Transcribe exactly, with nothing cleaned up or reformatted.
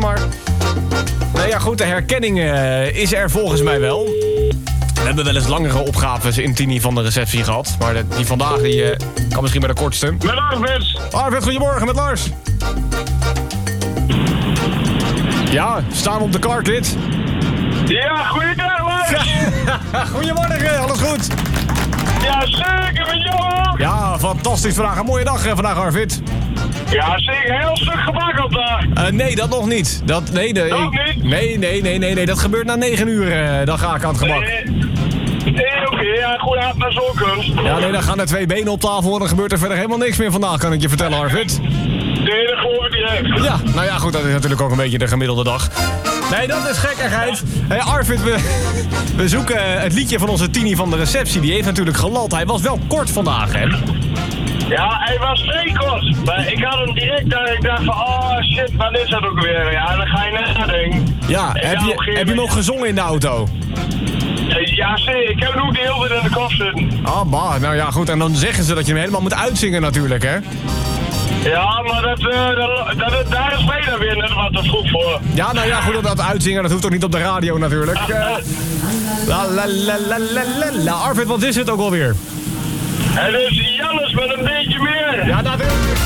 maar... Nou ja, goed, de herkenning uh, is er volgens mij wel. We hebben wel eens langere opgaves in Tini van de receptie gehad. Maar de, die vandaag die, uh, kan misschien bij de kortste. Met Arvid. Arvid, goedemorgen, met Lars. Ja, staan we op de Clarkit. Ja, goeiedag Lars. Goedemorgen, alles goed? Ja, zeker met jou. Ja, fantastisch vandaag. Een mooie dag uh, vandaag, Arvid. Ja, zeker. Heel stuk gebak op daar. Uh, nee, dat nog niet. Dat, nee, nee, Nog niet? Nee, nee, nee, nee, nee. Dat gebeurt na negen uur. Uh, dan ga ik aan het gebak. Nee, nee oké. Okay. Ja, goed avond naar zo'n kunst. Ja, nee, dan gaan er twee benen op tafel en dan gebeurt er verder helemaal niks meer vandaag, kan ik je vertellen, Arvid. Nee, dat geloof ik direct. Ja, nou ja, goed, dat is natuurlijk ook een beetje de gemiddelde dag. Nee, dat is gekkigheid. Hé, hey, Arvid, we, we zoeken het liedje van onze Tini van de receptie. Die heeft natuurlijk gelald. Hij was wel kort vandaag, hè? Ja, hij was vrij kort. Maar ik had hem direct daar. Ik dacht van, oh shit, wat is dat ook weer? Ja, dan ga je net nadenken. Ja, heb je, heb je hem ook gezongen in de auto? Ja, zeker. Ik heb hem ook de hele tijd in de kop zitten. Ah, bah, nou ja, goed. En dan zeggen ze dat je hem helemaal moet uitzingen natuurlijk, hè? Ja, maar dat, uh, dat, dat, daar is mij dan weer net wat te vroeg voor. Ja, nou ja, goed, dat, dat uitzingen, dat hoeft toch niet op de radio natuurlijk. Uh, la, la, la, la, la, la, la. Arvid, wat is het ook alweer? Het is Jannes met een beetje meer. Ja, natuurlijk.